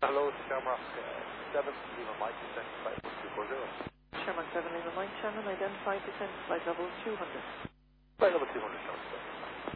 Hello, Shamrock 7 Lima Mike, descent flight 240. Sherman 7 Lima Mike, Shannon, identify descent flight level 200. Flight level 200, Shamrock 7.